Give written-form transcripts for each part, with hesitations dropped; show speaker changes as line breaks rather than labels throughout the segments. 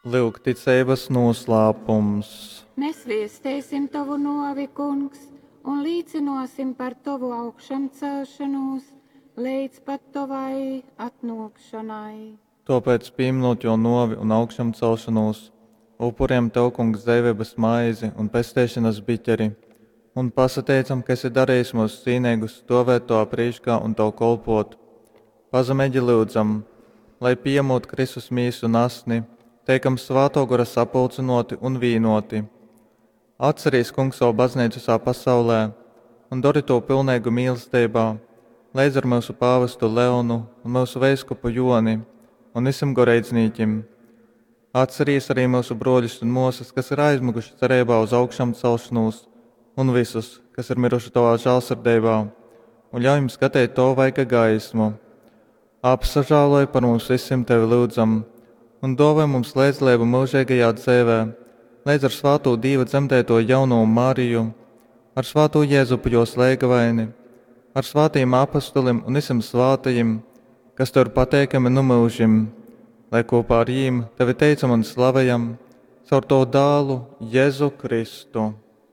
Lūk, ticības noslēpums.
Mēs viestēsim tavu novi, kungs, un līdzinosim par tavu augšām celšanos, līdz pat tavai atnākšanai.
Tāpēc, pieminot jo novi un augšām celšanos, upuriem tev, kungs, dzīvības maizi un pestēšanas biķeri, un pasateicam, ka esi darījis mūs cīnīgus stāvēt to aprīškā un tev kolpot. Pazemeģi lūdzam, lai piemūt Kristus mīsu nasni, teikam svāto gora sapulcinoti un vīnoti. Atcerīs, kungs, savu baznīcu savā pasaulē un dari to pilnīgu mīlestībā, līdz ar mūsu pāvestu Leonu un mūsu veiskupu Joni un visam goreidzniekiem. Atcerīs arī mūsu broļus un mūsas, kas ir aizmuguši cerībā uz augšām celšanos, un visus, kas ir miruši tavā žēlsirdībā, un ļauj jums skatīt to vaiga gaismu. Apsažāloj par mums visiem tevi lūdzam, un dāvā mums līdzlību mūžīgajā dzīvē, līdz ar svāto Dieva dzemdēto jauno Mariju, ar svāto Jēzupu jo slēgavaini, ar svātajiem apostolim un visiem svātajiem, kas tur pateikami nu mūžim, lai kopā ar jīm tevi teicam un slavējam, caur to dālu Jēzu Kristu.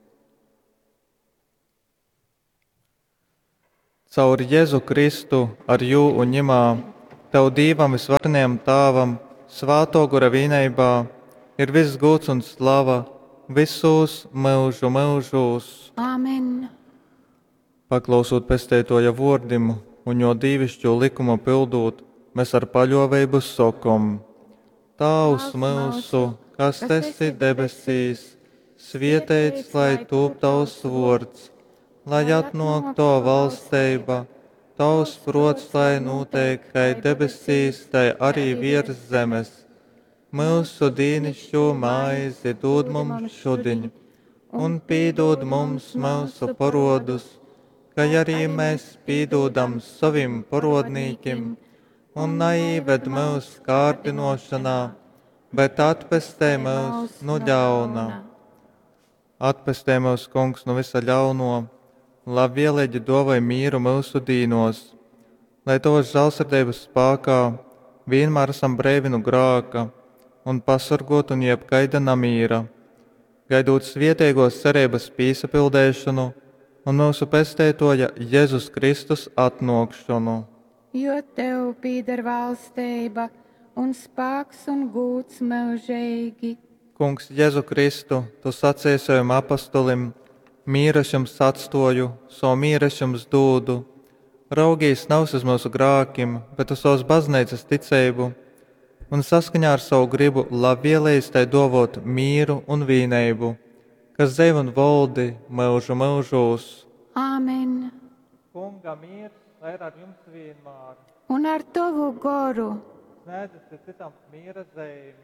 Caur Jēzu Kristu ar jū un ņemā, tev Dīvam visvarniem tāvam, svāto gora vīneibā, ir viss gods un slava visos mūžu mūžos.
Āmen.
Paklausot pestētoja vārdim un jo dīvišķo likumu pildot, mēs ar paļāvību sakam: Tavs mūsu, kas esi debesīs, svētīts lai top tavs vārds, lai atnāk tava valstība, tavs prots lai notiek kā debesīs, tai arī virs zemes. Mūsu dīnišķo maizi dod mums šodien, un piedod mums mūsu parodus, kā arī mēs piedodam saviem parodnīkiem, un neieved mūsu kārdinošanā, bet atpestē mūs no ļauna. Atpestē mūs, kungs, no visa ļauno, lai vienlīdzi dāvāj mieru mūsu dīnos, lai tavas žēlsirdības spēkā vienmēr esam brīvi no grēka un pasargot un jebkaida namīra, gaidot svētīgos cerības piesapildēšanu un mūsu pestētoja Jēzus Kristus atnākšanu.
Jo tev pieder valstība un spēks un gods mūžīgi.
Kungs, Jēzu Kristu, tu sacīji saviem apostolim: Mīras jums atstoju, savu mīras jums dodu. Raugīs nav uz mūsu grēkiem, bet uz savas baznīcas ticību, un saskaņā ar savu gribu labvēlējis tai dāvot mīru un vienību, kas dzīvo un valdi mūžu mūžos.
Āmen.
Kunga miers, lai ir ar jums vienmēr.
Un ar tavu goru.
Sniedzas citam miera zīmi.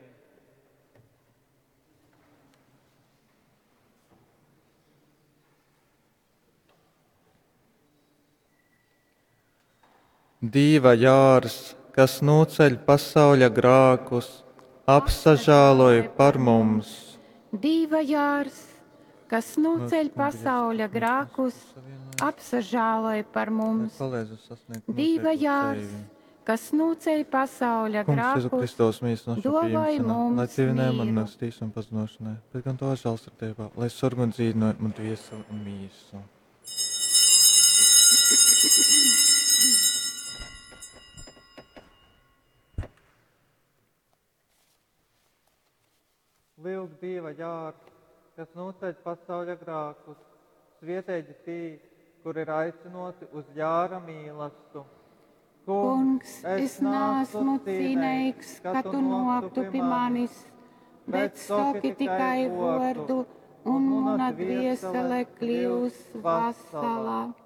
Dīva jārs, kas noceļ pasauļa grākus, apsažāloj par mums.
Dīva jārs, kas noceļ pasauļa grākus, apsažāloj par mums. Dīva jārs, kas noceļ pasauļa grākus, dāvāj mums
lai tevi
mieru.
nemanastīs un paznošanai, bet gan to žēlsirdībā, lai sorgu un dzīvinājumu un dvieseli un mīsu. Lūk, Dieva jārs, kas noceļ pasauļa grākus, svētīti tī, kur ir aicinoti uz jāra mīlestību.
Kungs, es neesmu cienīgs, ka tu noktu pie manis, bet saki tikai vārdu, un mana dviesele kļūs vesela.